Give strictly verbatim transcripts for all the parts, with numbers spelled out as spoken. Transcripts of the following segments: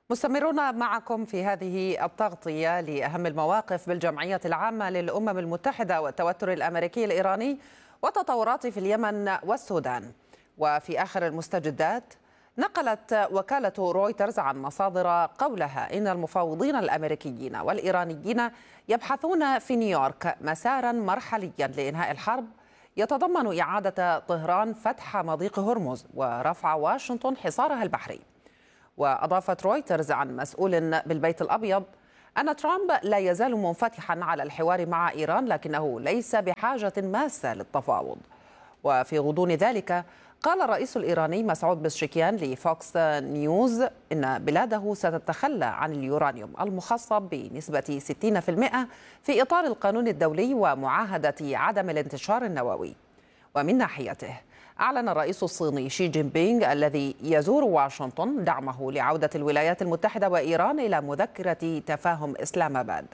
مستمرون معكم في هذه التغطية لأهم المواقف بالجمعية العامة للأمم المتحدة والتوتر الأمريكي الإيراني والتطورات في اليمن والسودان. وفي آخر المستجدات، نقلت وكالة رويترز عن مصادر قولها إن المفاوضين الأمريكيين والإيرانيين يبحثون في نيويورك مسارا مرحليا لإنهاء الحرب يتضمن إعادة طهران فتح مضيق هرمز ورفع واشنطن حصارها البحري. وأضافت رويترز عن مسؤول بالبيت الأبيض أن ترامب لا يزال منفتحا على الحوار مع إيران، لكنه ليس بحاجة ماسة للتفاوض. وفي غضون ذلك، قال الرئيس الإيراني مسعود بزشكيان لفوكس نيوز إن بلاده ستتخلى عن اليورانيوم المخصب بنسبة ستين بالمئة في إطار القانون الدولي ومعاهدة عدم الانتشار النووي. ومن ناحيته، أعلن الرئيس الصيني شي جين بينغ الذي يزور واشنطن دعمه لعودة الولايات المتحدة وإيران إلى مذكرة تفاهم إسلام آباد.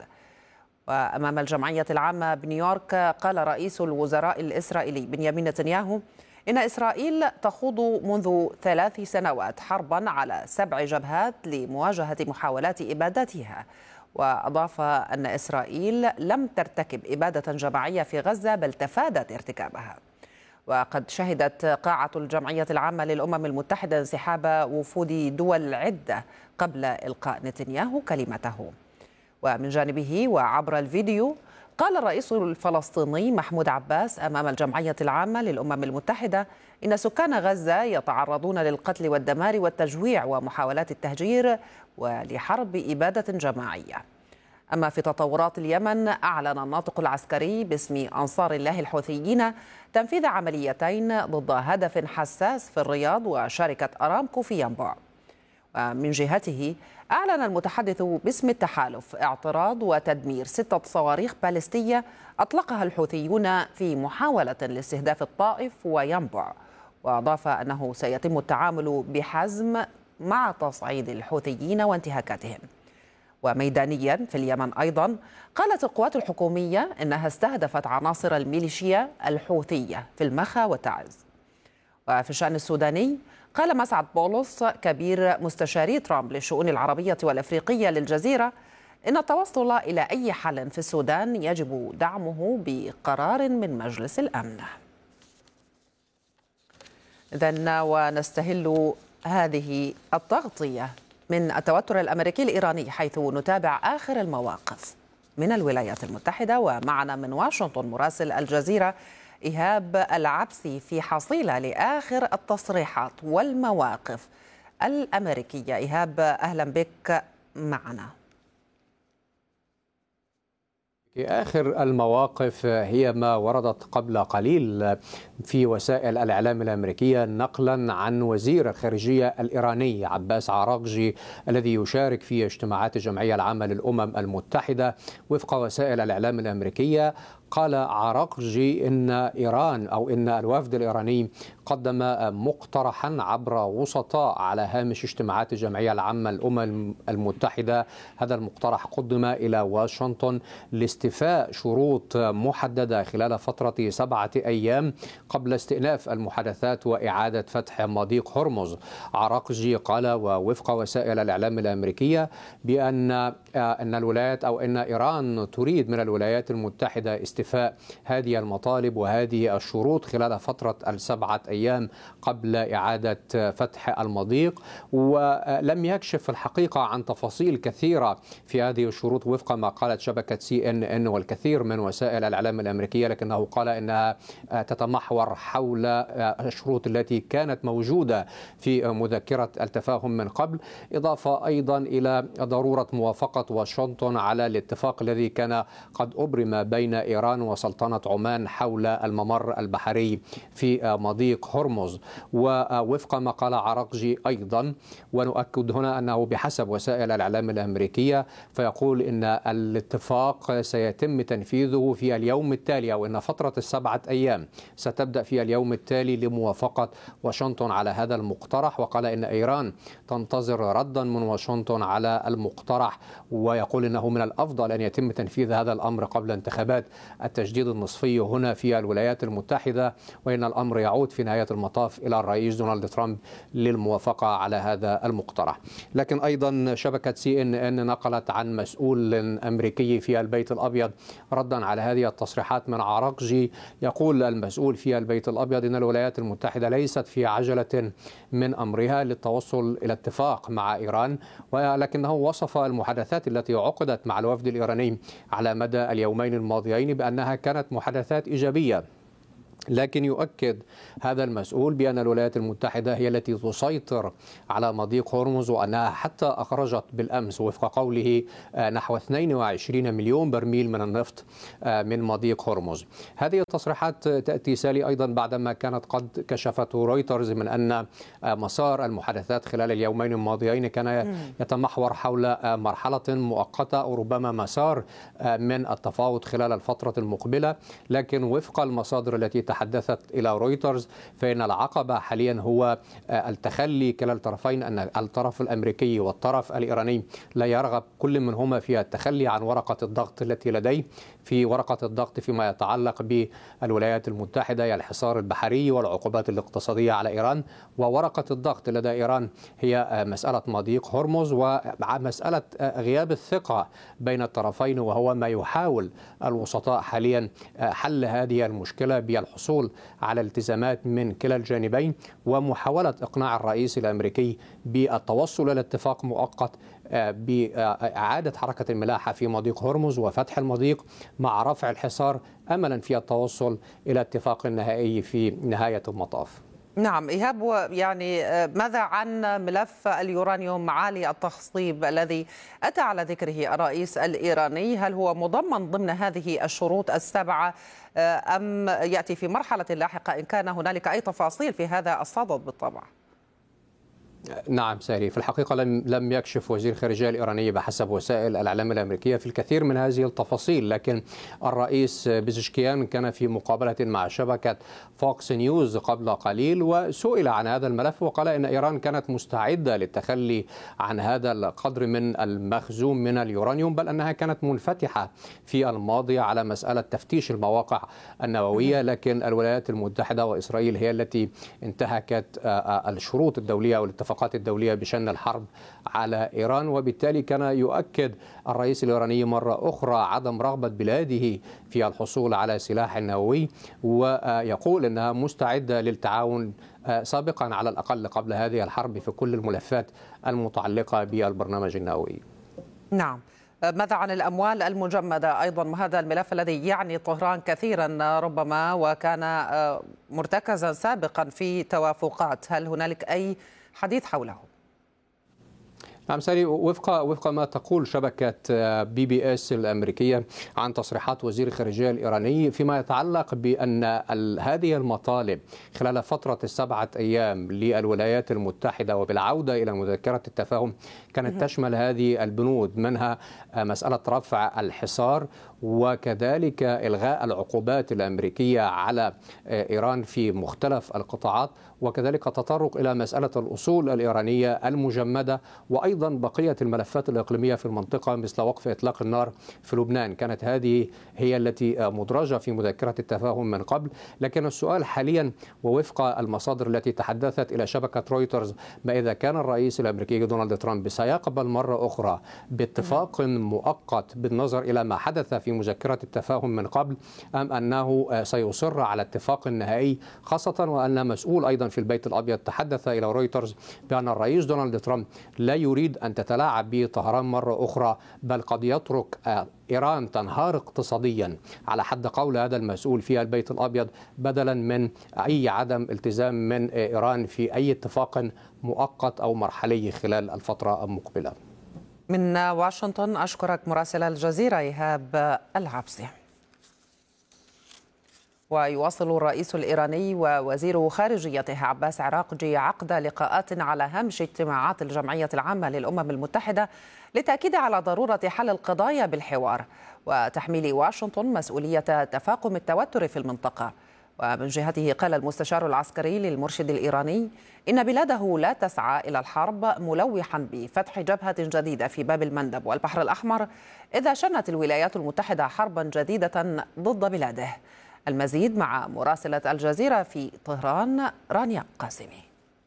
وأمام الجمعية العامة بنيويورك، قال رئيس الوزراء الإسرائيلي بنيامين نتنياهو إن إسرائيل تخوض منذ ثلاث سنوات حربا على سبع جبهات لمواجهة محاولات إبادتها. وأضاف أن إسرائيل لم ترتكب إبادة جماعية في غزة، بل تفادت ارتكابها. وقد شهدت قاعة الجمعية العامة للأمم المتحدة انسحاب وفود دول عدة قبل إلقاء نتنياهو كلمته. ومن جانبه وعبر الفيديو، قال الرئيس الفلسطيني محمود عباس أمام الجمعية العامة للأمم المتحدة إن سكان غزة يتعرضون للقتل والدمار والتجويع ومحاولات التهجير ولحرب إبادة جماعية. أما في تطورات اليمن، أعلن الناطق العسكري باسم أنصار الله الحوثيين تنفيذ عمليتين ضد هدف حساس في الرياض وشركة أرامكو في ينبع. ومن جهته، أعلن المتحدث باسم التحالف اعتراض وتدمير ستة صواريخ باليستية أطلقها الحوثيون في محاولة لاستهداف الطائف وينبع. وأضاف أنه سيتم التعامل بحزم مع تصعيد الحوثيين وانتهاكاتهم. وميدانيا في اليمن أيضا، قالت القوات الحكومية إنها استهدفت عناصر الميليشيا الحوثية في المخا وتعز. وفي الشأن السوداني، قال مسعد بولس كبير مستشاري ترامب للشؤون العربية والأفريقية للجزيرة إن التوصل إلى أي حل في السودان يجب دعمه بقرار من مجلس الأمن. إذن ونستهل هذه التغطية من التوتر الأمريكي الإيراني، حيث نتابع آخر المواقف من الولايات المتحدة. ومعنا من واشنطن مراسل الجزيرة إيهاب العبسي في حصيلة لآخر التصريحات والمواقف الأمريكية. إيهاب، أهلا بك معنا. آخر المواقف هي ما وردت قبل قليل في وسائل الإعلام الأمريكية نقلا عن وزير الخارجية الإيراني عباس عراقجي الذي يشارك في اجتماعات الجمعية العامة للأمم المتحدة. وفق وسائل الإعلام الأمريكية، قال عراقجي إن إيران أو إن الوفد الإيراني قدم مقترحا عبر وسطاء على هامش اجتماعات الجمعية العامة للأمم المتحدة. هذا المقترح قدم إلى واشنطن لاستيفاء شروط محددة خلال فترة سبعة أيام قبل استئناف المحادثات وإعادة فتح مضيق هرمز. عراقجي قال ووفق وسائل الإعلام الأمريكية بأن أن الولايات أو أن إيران تريد من الولايات المتحدة استيفاء هذه المطالب وهذه الشروط خلال فترة السبعة أيام قبل إعادة فتح المضيق. ولم يكشف في الحقيقة عن تفاصيل كثيرة في هذه الشروط وفق ما قالت شبكة سي إن إن والكثير من وسائل الإعلام الأمريكية، لكنه قال إنها تتمحور حول الشروط التي كانت موجودة في مذكرة التفاهم من قبل، إضافة أيضا إلى ضرورة موافقة واشنطن على الاتفاق الذي كان قد أبرم بين إيران وسلطنة عمان حول الممر البحري في مضيق هرمز. ووفق ما قال عراقجي أيضا، ونؤكد هنا أنه بحسب وسائل الإعلام الأمريكية، فيقول إن الاتفاق سيتم تنفيذه في اليوم التالي، أو إن فترة السبعة أيام ستبدأ في اليوم التالي لموافقة واشنطن على هذا المقترح. وقال إن إيران تنتظر ردا من واشنطن على المقترح، ويقول إنه من الأفضل أن يتم تنفيذ هذا الأمر قبل انتخابات التجديد النصفي هنا في الولايات المتحدة، وإن الأمر يعود في نهاية المطاف إلى الرئيس دونالد ترامب للموافقة على هذا المقترح. لكن أيضا شبكة سي إن إن نقلت عن مسؤول أمريكي في البيت الأبيض ردا على هذه التصريحات من عراقجي. يقول المسؤول في البيت الأبيض إن الولايات المتحدة ليست في عجلة من أمرها للتوصل إلى اتفاق مع إيران، ولكنه وصف المحادثات التي عقدت مع الوفد الإيراني على مدى اليومين الماضيين بأنها كانت محادثات إيجابية. لكن يؤكد هذا المسؤول بأن الولايات المتحدة هي التي تسيطر على مضيق هرمز، وأنها حتى أخرجت بالأمس وفق قوله نحو اثنين وعشرين مليون برميل من النفط من مضيق هرمز. هذه التصريحات تأتي سالي أيضا بعدما كانت قد كشفت رويترز من أن مسار المحادثات خلال اليومين الماضيين كان يتمحور حول مرحلة مؤقتة أو ربما مسار من التفاوض خلال الفترة المقبلة. لكن وفق المصادر التي تحدثت إلى رويترز فإن العقبة حاليا هو التخلي كلا الطرفين، أن الطرف الأمريكي والطرف الإيراني لا يرغب كل منهما في التخلي عن ورقة الضغط التي لديه. في ورقة الضغط فيما يتعلق بالولايات المتحدة هي الحصار البحري والعقوبات الاقتصادية على إيران، وورقة الضغط لدى إيران هي مسألة مضيق هرمز ومسألة غياب الثقة بين الطرفين، وهو ما يحاول الوسطاء حاليا حل هذه المشكلة بالحصول على التزامات من كلا الجانبين، ومحاولة إقناع الرئيس الأمريكي بالتوصل إلى اتفاق مؤقت بإعادة حركة الملاحة في مضيق هرمز وفتح المضيق مع رفع الحصار، أملا في التوصل إلى اتفاق نهائي في نهاية المطاف. نعم إيهاب، يعني ماذا عن ملف اليورانيوم عالي التخصيب الذي أتى على ذكره الرئيس الإيراني؟ هل هو مضمن ضمن هذه الشروط السبعة أم يأتي في مرحلة لاحقة إن كان هنالك أي تفاصيل في هذا الصدد بالطبع؟ نعم ساري، في الحقيقة لم لم يكشف وزير الخارجية الإيراني بحسب وسائل الإعلام الأمريكية في الكثير من هذه التفاصيل. لكن الرئيس بيزشكيان كان في مقابلة مع شبكة فوكس نيوز قبل قليل وسئل عن هذا الملف، وقال إن إيران كانت مستعدة للتخلي عن هذا القدر من المخزون من اليورانيوم، بل أنها كانت منفتحة في الماضي على مسألة تفتيش المواقع النووية. لكن الولايات المتحدة وإسرائيل هي التي انتهكت الشروط الدولية والاتفاقات الدولية بشأن الحرب على إيران، وبالتالي كان يؤكد الرئيس الإيراني مرة أخرى عدم رغبة بلاده في الحصول على سلاح نووي، ويقول أنها مستعدة للتعاون سابقا على الأقل قبل هذه الحرب في كل الملفات المتعلقة بالبرنامج النووي. نعم، ماذا عن الأموال المجمدة أيضا؟ وهذا الملف الذي يعني طهران كثيرا ربما وكان مرتكزا سابقا في توافقات، هل هنالك أي حديث حوله؟ نعم ساري، وفق وفق ما تقول شبكة بي بي اس الأمريكية عن تصريحات وزير الخارجية الإيراني فيما يتعلق بأن هذه المطالب خلال فترة السبعة أيام للولايات المتحدة وبالعودة إلى مذكرة التفاهم كانت تشمل هذه البنود، منها مسألة رفع الحصار وكذلك إلغاء العقوبات الأمريكية على إيران في مختلف القطاعات، وكذلك تطرق إلى مسألة الأصول الإيرانية المجمدة، وأيضا بقية الملفات الإقليمية في المنطقة مثل وقف إطلاق النار في لبنان. كانت هذه هي التي مدرجة في مذكرة التفاهم من قبل. لكن السؤال حاليا ووفق المصادر التي تحدثت إلى شبكة رويترز، ما إذا كان الرئيس الأمريكي دونالد ترامب سيقبل مرة أخرى باتفاق مؤقت بالنظر إلى ما حدث في مذكرة التفاهم من قبل، أم أنه سيصر على اتفاق نهائي، خاصة وأن مسؤول أيضا في البيت الأبيض تحدث إلى رويترز بأن الرئيس دونالد ترامب لا يريد أن تتلاعب به طهران مرة أخرى، بل قد يترك إيران تنهار اقتصاديا على حد قول هذا المسؤول في البيت الأبيض، بدلا من أي عدم التزام من إيران في أي اتفاق مؤقت أو مرحلي خلال الفترة المقبلة. من واشنطن أشكرك مراسل الجزيرة إيهاب العبسي. ويواصل الرئيس الإيراني ووزير خارجيته عباس عراقجي عقد لقاءات على هامش اجتماعات الجمعية العامة للأمم المتحدة للتأكيد على ضرورة حل القضايا بالحوار وتحميل واشنطن مسؤولية تفاقم التوتر في المنطقة. ومن جهته قال المستشار العسكري للمرشد الإيراني إن بلاده لا تسعى إلى الحرب، ملوحا بفتح جبهة جديدة في باب المندب والبحر الأحمر إذا شنت الولايات المتحدة حربا جديدة ضد بلاده. المزيد مع مراسلة الجزيرة في طهران رانيا قاسمي.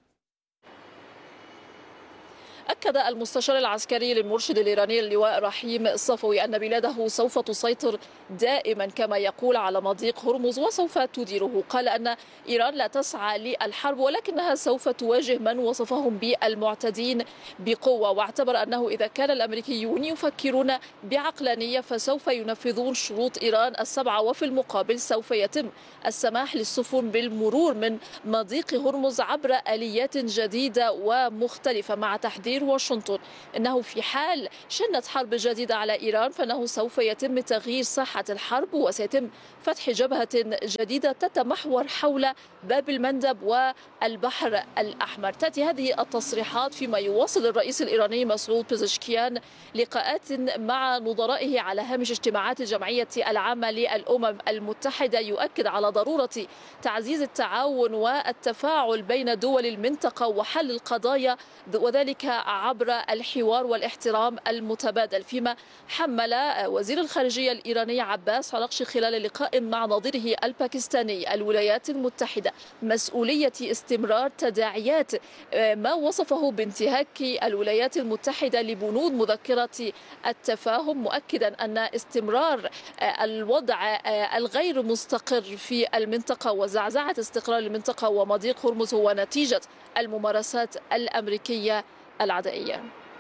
أكد المستشار العسكري للمرشد الإيراني اللواء رحيم الصفوي أن بلاده سوف تسيطر دائما كما يقول على مضيق هرمز وسوف تديره. قال أن إيران لا تسعى للحرب ولكنها سوف تواجه من وصفهم بالمعتدين بقوة، واعتبر أنه إذا كان الأمريكيون يفكرون بعقلانية فسوف ينفذون شروط إيران السبعة، وفي المقابل سوف يتم السماح للسفن بالمرور من مضيق هرمز عبر آليات جديدة ومختلفة، مع تحذير واشنطن أنه في حال شنت حرب جديدة على إيران فإنه سوف يتم تغيير ساحة الحرب وسيتم فتح جبهة جديدة تتمحور حول باب المندب والبحر الأحمر. تأتي هذه التصريحات فيما يواصل الرئيس الإيراني مسعود بيزشكيان لقاءات مع نظرائه على هامش اجتماعات الجمعية العامة للأمم المتحدة، يؤكد على ضرورة تعزيز التعاون والتفاعل بين دول المنطقة وحل القضايا، وذلك عبر الحوار والاحترام المتبادل. فيما حمل وزير الخارجية الإيراني عباس عراقجي خلال لقاء مع نظيره الباكستاني الولايات المتحدة مسؤولية استمرار تداعيات ما وصفه بانتهاك الولايات المتحدة لبنود مذكرة التفاهم، مؤكدا أن استمرار الوضع الغير مستقر في المنطقة وزعزعة استقرار المنطقة ومضيق هرمز هو نتيجة الممارسات الأمريكية العدائية.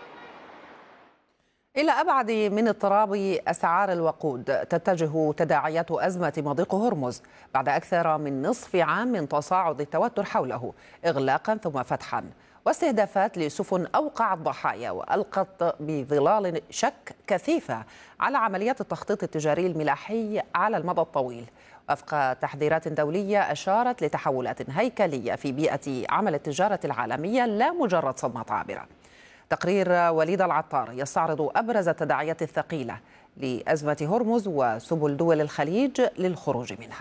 إلى أبعد من اضطراب أسعار الوقود تتجه تداعيات أزمة مضيق هرمز بعد أكثر من نصف عام من تصاعد التوتر حوله، إغلاقا ثم فتحا، واستهدافات لسفن أوقعت ضحايا وألقت بظلال شك كثيفة على عمليات التخطيط التجاري الملاحي على المدى الطويل، وفق تحذيرات دولية أشارت لتحولات هيكلية في بيئة عمل التجارة العالمية لا مجرد صدمات عابرة. تقرير وليد العطار يستعرض أبرز التداعيات الثقيلة لأزمة هرمز وسبل دول الخليج للخروج منها.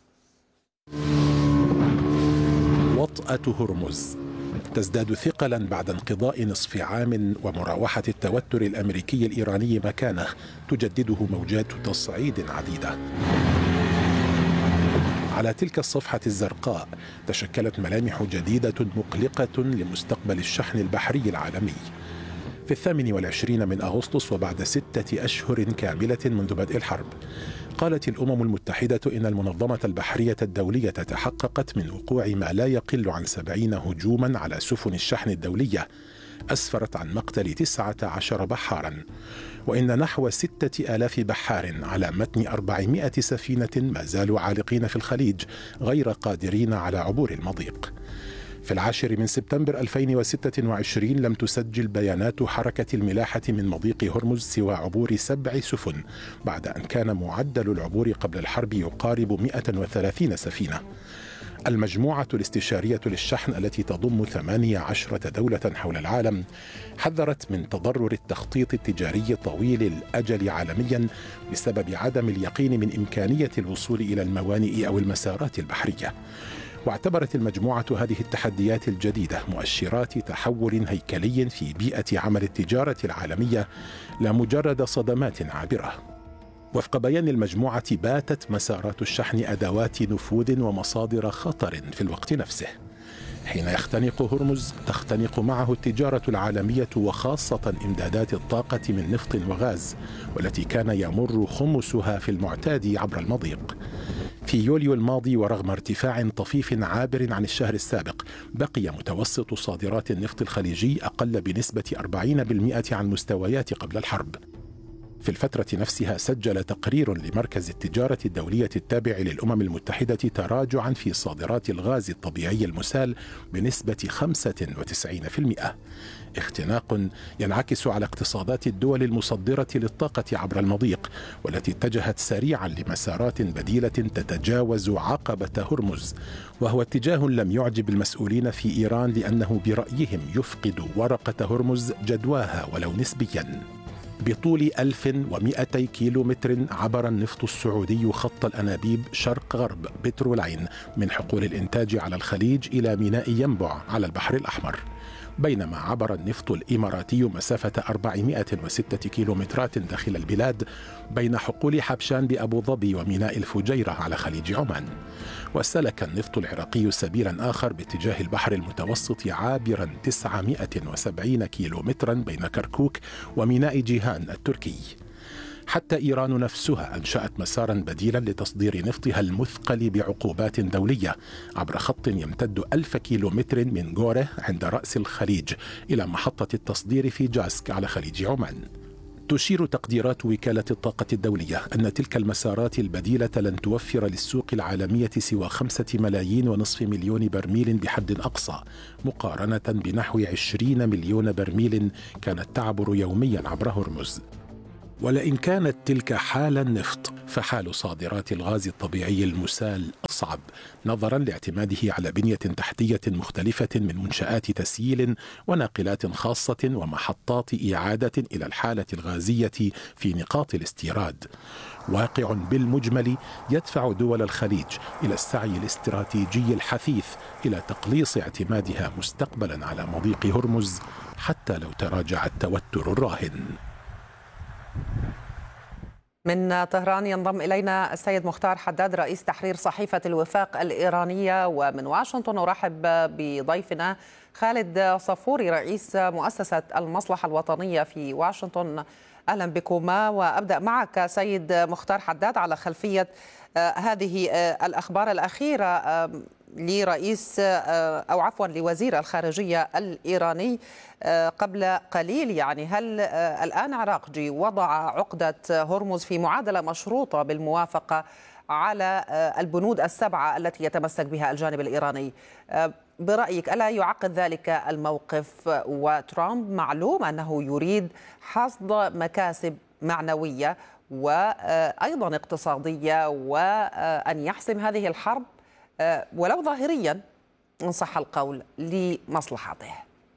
وطأة هرمز تزداد ثقلا بعد انقضاء نصف عام ومراوحة التوتر الأمريكي الإيراني مكانه تجدده موجات تصعيد عديدة. على تلك الصفحة الزرقاء تشكلت ملامح جديدة مقلقة لمستقبل الشحن البحري العالمي. في الثامن والعشرين من أغسطس وبعد ستة أشهر كاملة منذ بدء الحرب، قالت الأمم المتحدة إن المنظمة البحرية الدولية تحققت من وقوع ما لا يقل عن سبعين هجوما على سفن الشحن الدولية أسفرت عن مقتل تسعة عشر بحارا، وإن نحو ستة آلاف بحار على متن أربعمائة سفينة ما زالوا عالقين في الخليج غير قادرين على عبور المضيق. في العاشر من سبتمبر ألفين وستة وعشرين لم تسجل بيانات حركة الملاحة من مضيق هرمز سوى عبور سبع سفن، بعد أن كان معدل العبور قبل الحرب يقارب مئة وثلاثين سفينة. المجموعة الاستشارية للشحن التي تضم ثمانية عشرة دولة حول العالم حذرت من تضرر التخطيط التجاري طويل الأجل عالميا بسبب عدم اليقين من إمكانية الوصول إلى الموانئ أو المسارات البحرية. واعتبرت المجموعة هذه التحديات الجديدة مؤشرات تحول هيكلي في بيئة عمل التجارة العالمية لا مجرد صدمات عابرة. وفق بيان المجموعة باتت مسارات الشحن أدوات نفوذ ومصادر خطر في الوقت نفسه. حين يختنق هرمز تختنق معه التجارة العالمية وخاصة إمدادات الطاقة من نفط وغاز، والتي كان يمر خمسها في المعتاد عبر المضيق. في يوليو الماضي ورغم ارتفاع طفيف عابر عن الشهر السابق، بقي متوسط صادرات النفط الخليجي أقل بنسبة أربعين بالمئة عن مستويات قبل الحرب. في الفترة نفسها سجل تقرير لمركز التجارة الدولية التابع للأمم المتحدة تراجعا في صادرات الغاز الطبيعي المسال بنسبة خمسة وتسعين بالمئة، اختناق ينعكس على اقتصادات الدول المصدرة للطاقة عبر المضيق، والتي اتجهت سريعا لمسارات بديلة تتجاوز عقبة هرمز، وهو اتجاه لم يعجب المسؤولين في إيران لأنه برأيهم يفقد ورقة هرمز جدواها ولو نسبيا. بطول ألف ومئتي كيلو متر عبر النفط السعودي خط الأنابيب شرق غرب بترولين من حقول الإنتاج على الخليج إلى ميناء ينبع على البحر الأحمر، بينما عبر النفط الإماراتي مسافة أربعمئة وستة كيلومترات داخل البلاد بين حقول حبشان بأبو ظبي وميناء الفجيرة على خليج عمان. وسلك النفط العراقي سبيلا آخر باتجاه البحر المتوسط عابرا تسعمئة وسبعين كيلومترا بين كركوك وميناء جيهان التركي، حتى إيران نفسها أنشأت مسارا بديلا لتصدير نفطها المثقل بعقوبات دولية عبر خط يمتد ألف كيلومتر من غوره عند رأس الخليج إلى محطة التصدير في جاسك على خليج عمان. تشير تقديرات وكالة الطاقة الدولية أن تلك المسارات البديلة لن توفر للسوق العالمية سوى خمسة ملايين ونصف مليون برميل بحد أقصى، مقارنة بنحو عشرين مليون برميل كانت تعبر يوميا عبر هرمز. ولئن كانت تلك حال النفط فحال صادرات الغاز الطبيعي المسال أصعب، نظرا لاعتماده على بنية تحتية مختلفة من منشآت تسييل وناقلات خاصة ومحطات إعادة إلى الحالة الغازية في نقاط الاستيراد. واقع بالمجمل يدفع دول الخليج إلى السعي الاستراتيجي الحثيث إلى تقليص اعتمادها مستقبلا على مضيق هرمز حتى لو تراجع التوتر الراهن. من طهران ينضم إلينا السيد مختار حداد رئيس تحرير صحيفة الوفاق الإيرانية، ومن واشنطن أرحب بضيفنا خالد صفوري رئيس مؤسسة المصلحة الوطنية في واشنطن. أهلا بكما، وأبدأ معك سيد مختار حداد على خلفية هذه الأخبار الأخيرة لرئيس أو عفوا لوزير الخارجية الإيراني قبل قليل. يعني هل الآن عراقجي وضع عقدة هرمز في معادلة مشروطة بالموافقة على البنود السبعة التي يتمسك بها الجانب الإيراني؟ برأيك ألا يعقد ذلك الموقف؟ وترامب معلوم أنه يريد حصد مكاسب معنوية وأيضا اقتصادية، وأن يحسم هذه الحرب ولو ظاهريا إن صح القول لمصلحته.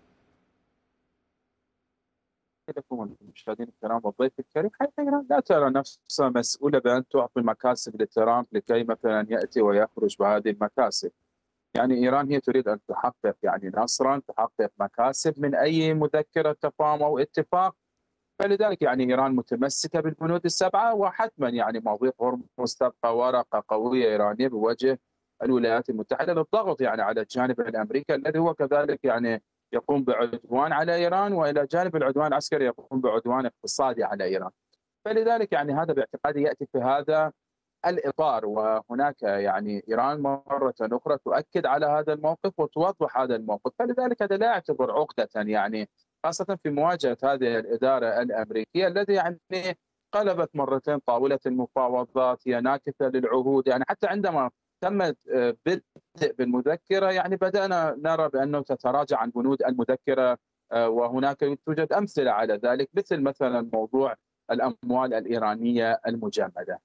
لكم المشاهدين الكرام والضيف الكريم، حتى إيران لا ترى نفسها مسؤولة بأن تعطي مكاسب لترامب لكي مثلا يأتي ويخرج بهذه المكاسب. يعني إيران هي تريد أن تحقق يعني نصرا، تحقق مكاسب من أي مذكرة تفاهم أو اتفاق. فلذلك يعني إيران متمسكة بالبنود السبعة، وحتما يعني مضيق هرمز تبقى ورقة قوية إيرانية بوجه الولايات المتحدة للضغط يعني على الجانب الأمريكي الذي هو كذلك يعني يقوم بعدوان على إيران، وإلى جانب العدوان العسكري يقوم بعدوان اقتصادي على إيران. فلذلك يعني هذا باعتقادي يأتي في هذا الإطار، وهناك يعني إيران مرة أخرى تؤكد على هذا الموقف وتوضح هذا الموقف. فلذلك هذا لا يعتبر عقدة، يعني خاصة في مواجهة هذه الإدارة الأمريكية التي يعني قلبت مرتين طاولة المفاوضات، هي ناكثة للعهود. يعني حتى عندما تم بدء بالمذكرة يعني بدأنا نرى بأنه تتراجع عن بنود المذكرة، وهناك توجد أمثلة على ذلك مثل مثلا موضوع الأموال الإيرانية المجمدة.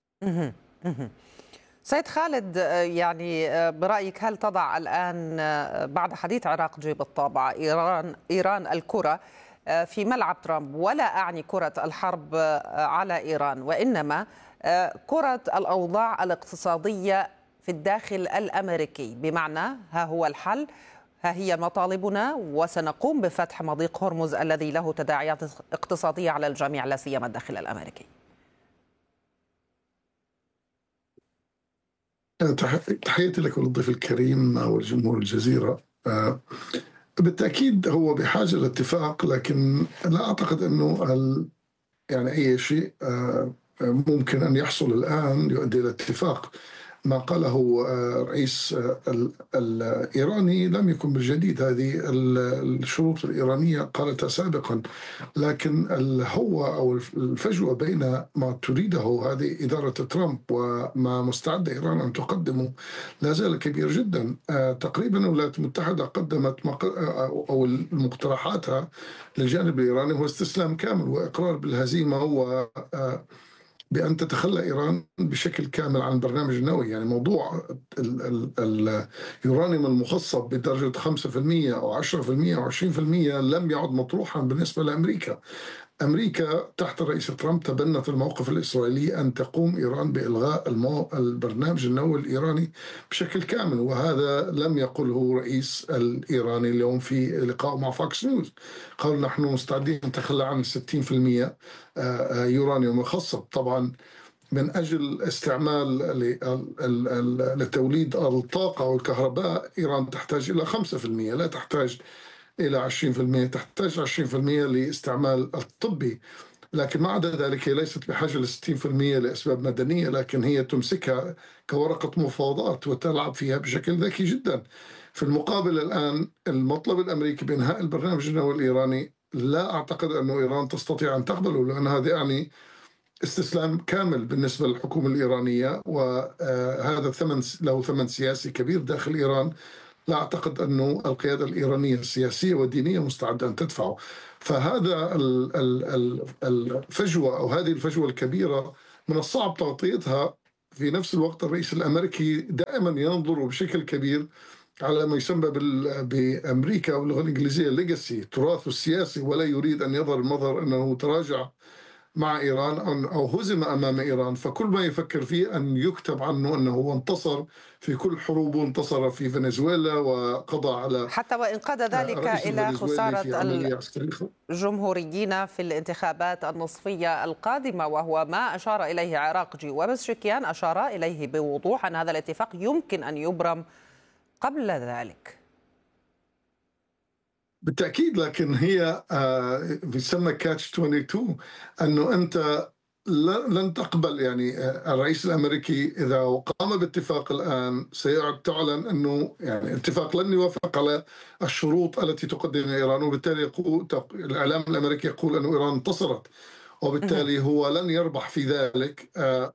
سيد خالد، يعني برأيك هل تضع الآن بعد حديث عراقجي بالطبع إيران إيران الكرة في ملعب ترامب؟ ولا أعني كرة الحرب على إيران، وإنما كرة الأوضاع الاقتصادية في الداخل الأمريكي، بمعنى ها هو الحل، ها هي مطالبنا، وسنقوم بفتح مضيق هرمز الذي له تداعيات اقتصادية على الجميع لا سيما الداخل الأمريكي. تحياتي لك وللضيف الكريم والجمهور الجزيرة. بالتأكيد هو بحاجة لاتفاق، لكن لا أعتقد أنه يعني أي شيء ممكن أن يحصل الآن يؤدي إلى اتفاق. ما قاله الرئيس الإيراني لم يكن بالجديد، هذه الشروط الإيرانية قالتها سابقا، لكن الهوة أو الفجوة بين ما تريده هذه إدارة ترامب وما مستعدة إيران أن تقدمه لا زال كبير جدا. تقريبا الولايات المتحدة قدمت أو مقترحاتها للجانب الإيراني هو استسلام كامل وإقرار بالهزيمة، و بأن تتخلى إيران بشكل كامل عن البرنامج النووي. يعني موضوع اليورانيوم المخصب بدرجة خمسة بالمئة أو عشرة بالمئة أو عشرين بالمئة لم يعد مطروحا بالنسبة لأمريكا. أمريكا تحت الرئيس ترامب تبنت الموقف الإسرائيلي أن تقوم إيران بإلغاء المو... البرنامج النووي الإيراني بشكل كامل، وهذا لم يقله رئيس الإيراني اليوم في لقاء مع فاكس نيوز. قال نحن مستعدين نتخلى عن ستين بالمئة يورانيوم مخصب، طبعا من أجل استعمال لتوليد الطاقة والكهرباء إيران تحتاج إلى خمسة بالمئة، لا تحتاج إلى عشرين بالمئة، تحتاج عشرين بالمئة لاستعمال الطبي، لكن ما عدا ذلك هي ليست بحاجة ل ستين بالمئة لأسباب مدنية، لكن هي تمسكها كورقة مفاوضات وتلعب فيها بشكل ذكي جدا. في المقابل الآن المطلب الأمريكي بإنهاء البرنامج النووي الإيراني لا أعتقد أن إيران تستطيع أن تقبله، لأن هذا يعني استسلام كامل بالنسبة للحكومة الإيرانية، وهذا ثمن له ثمن سياسي كبير داخل إيران لا أعتقد أنه القيادة الإيرانية السياسية والدينية مستعدة أن تدفعه. فهذا الفجوة أو هذه الفجوة الكبيرة من الصعب تغطيتها. في نفس الوقت الرئيس الأمريكي دائما ينظر بشكل كبير على ما يسمى بأمريكا أو باللغة الإنجليزية ليجاسي، تراثه السياسي، ولا يريد أن يظهر المظهر أنه تراجع مع إيران أو هزم أمام إيران، فكل ما يفكر فيه أن يكتب عنه أنه هو انتصر في كل حروبه، انتصر في فنزويلا وقضى على حتى وإن قاد ذلك إلى خسارة الجمهوريين في الانتخابات النصفية القادمة، وهو ما أشار إليه عراقجي. وبزشكيان أشار إليه بوضوح أن هذا الاتفاق يمكن أن يبرم قبل ذلك. بالتأكيد، لكن هي بيسمى كاتش اثنين وعشرين، أنه أنت لن تقبل، يعني الرئيس الأمريكي إذا قام باتفاق الآن سيعلن أنه يعني اتفاق لن يوافق على الشروط التي تقدمها إيران، وبالتالي يقول الإعلام الأمريكي يقول أنه إيران انتصرت، وبالتالي هو لن يربح في ذلك.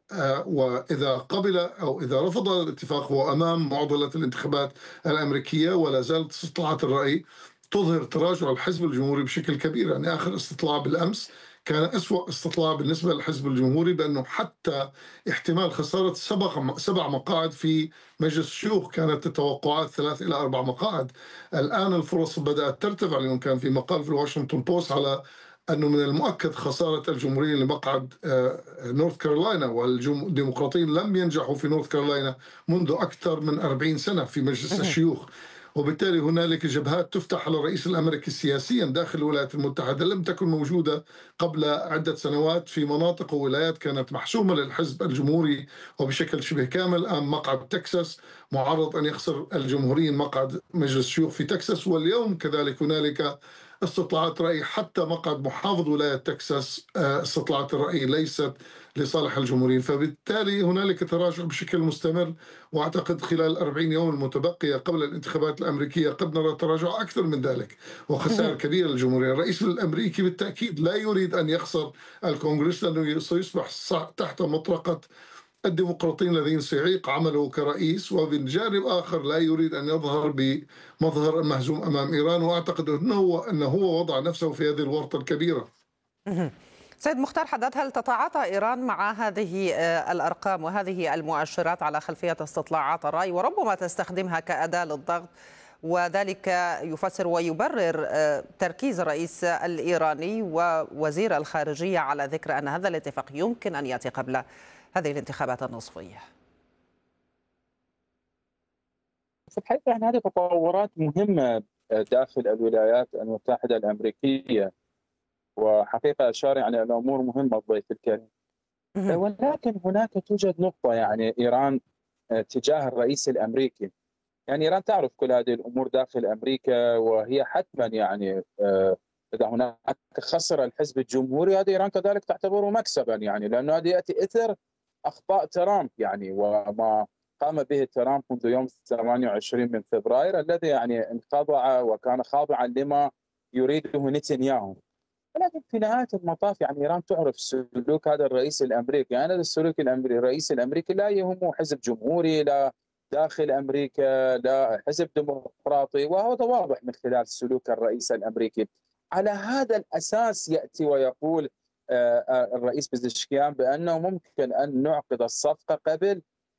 وإذا قبل أو إذا رفض الاتفاق هو أمام معضلة الانتخابات الأمريكية، ولا زالت استطلاعات الرأي تظهر تراجع الحزب الجمهوري بشكل كبير. يعني آخر استطلاع بالأمس كان أسوأ استطلاع بالنسبة للحزب الجمهوري، بأنه حتى احتمال خسارة سبع سبع مقاعد في مجلس الشيوخ كانت التوقعات ثلاث إلى أربع مقاعد. الآن الفرص بدأت ترتفع. اليوم كان في مقال في الواشنطن بوست على أنه من المؤكد خسارة الجمهوريين لمقعد نورث كارولاينا، والديمقراطيين لم ينجحوا في نورث كارولاينا منذ أكثر من أربعين سنة في مجلس الشيوخ. وبالتالي هنالك جبهات تفتح على الرئيس الأمريكي سياسيا داخل الولايات المتحدة لم تكن موجودة قبل عدة سنوات في مناطق وولايات كانت محسومة للحزب الجمهوري وبشكل شبه كامل. الآن مقعد تكساس معرض أن يخسر الجمهوريين مقعد مجلس الشيوخ في تكساس، واليوم كذلك هنالك استطلاعات رأي حتى مقعد محافظ ولاية تكساس استطلاعات الرأي ليست لصالح الجمهوريين. فبالتالي هنالك تراجع بشكل مستمر، واعتقد خلال الأربعين يوم المتبقية قبل الانتخابات الأمريكية قد نرى تراجع أكثر من ذلك وخسائر كبيرة للجمهورية. الرئيس الأمريكي بالتأكيد لا يريد أن يخسر الكونغرس، لأنه سيصبح تحت مطرقة الديمقراطيين الذين سيعيق عمله كرئيس، وبالجانب آخر لا يريد أن يظهر بمظهر مهزوم أمام إيران. وأعتقد أنه أنه هو وضع نفسه في هذه الورطة الكبيرة. سيد مختار حداد، هل تتعاطى إيران مع هذه الأرقام وهذه المؤشرات على خلفية استطلاعات الرأي، وربما تستخدمها كأداة للضغط، وذلك يفسر ويبرر تركيز الرئيس الإيراني ووزير الخارجية على ذكر أن هذا الاتفاق يمكن أن يأتي قبل هذه الانتخابات النصفية؟ في الحقيقة يعني هذه تطورات مهمة داخل الولايات المتحدة الأمريكية، وحقيقة أشار يعني الأمور مهمة الضيف الكريم. ولكن هناك توجد نقطة، يعني إيران تجاه الرئيس الأمريكي. يعني إيران تعرف كل هذه الأمور داخل أمريكا، وهي حتما يعني إذا هناك خسر الحزب الجمهوري هذه إيران كذلك تعتبره مكسبا، يعني لأنه هذا يأتي إثر أخطاء ترامب، يعني وما قام به ترامب منذ يوم ثمانية وعشرين من فبراير الذي يعني انخضع وكان خاضعا لما يريده نتنياهو. ولكن في نهاية المطاف يعني إيران تعرف سلوك هذا الرئيس الأمريكي. يعني هذا السلوك الأمريكي الرئيس الأمريكي لا يهمه حزب جمهوري، لا داخل أمريكا، لا حزب ديمقراطي، وهذا واضح من خلال سلوك الرئيس الأمريكي. على هذا الأساس يأتي ويقول الرئيس بزشكيان بأنه ممكن أن نعقد الصفقة قبل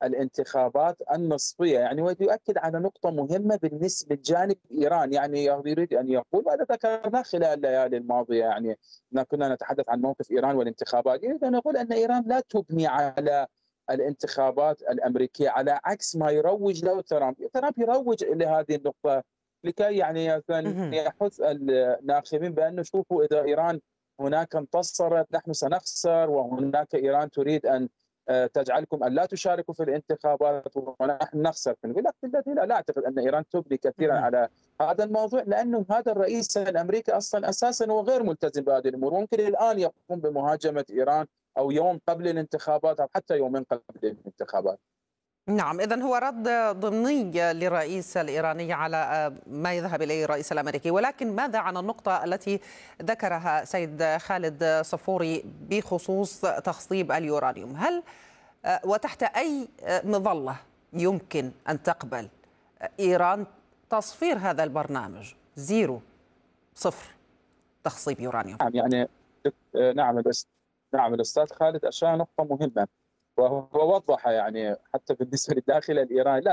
الانتخابات النصفية. يعني ويؤكد على نقطة مهمة بالنسبة لجانب إيران، يعني يريد أن يقول، وهذا ذكرناه خلال الليالي الماضية، يعني كنا نتحدث عن موقف إيران والانتخابات، يريد أن يقول أن إيران لا تبني على الانتخابات الأمريكية، على عكس ما يروج له ترامب. ترامب يروج لهذه النقطة لكي يعني يحث الناخبين بأنه شوفوا إذا إيران هناك انتصرت نحن سنخسر، وهناك إيران تريد أن تجعلكم أن لا تشاركوا في الانتخابات ونحن نخسر في الولايات. لا, لا أعتقد أن إيران تبني كثيرا على هذا الموضوع، لأنه هذا الرئيس الأمريكي أصلا أساسا هو غير ملتزم بهذه الأمور، ممكن الآن يقوم بمهاجمة إيران أو يوم قبل الانتخابات أو حتى يومين قبل الانتخابات. نعم، إذن هو رد ضمني للرئيس الإيراني على ما يذهب إليه الرئيس الأمريكي. ولكن ماذا عن النقطة التي ذكرها سيد خالد صفوري بخصوص تخصيب اليورانيوم؟ هل وتحت أي مظلة يمكن أن تقبل إيران تصفير هذا البرنامج زيرو صفر تخصيب يورانيوم؟ نعم يعني نعم نعم الأستاذ خالد أشار نقطة مهمة، وهو وضح يعني حتى بالنسبة للداخل الإيراني لا